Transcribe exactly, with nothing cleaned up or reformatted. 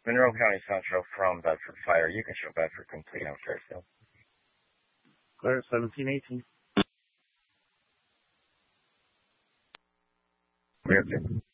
Monroe County Central from Bedford Fire. You can show Bedford complete on Fairfield. Clear, seventeen eighteen. We have to.